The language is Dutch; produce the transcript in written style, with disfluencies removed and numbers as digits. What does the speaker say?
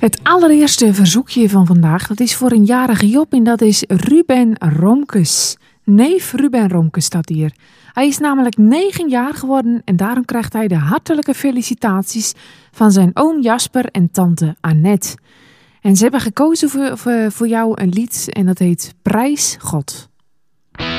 Het allereerste verzoekje van vandaag, dat is voor een jarige Job en dat is Ruben Romkes. Neef Ruben Romkes staat hier. Hij is namelijk 9 jaar geworden en daarom krijgt hij de hartelijke felicitaties van zijn oom Jasper en tante Annette. En ze hebben gekozen voor jou een lied en dat heet Prijs God.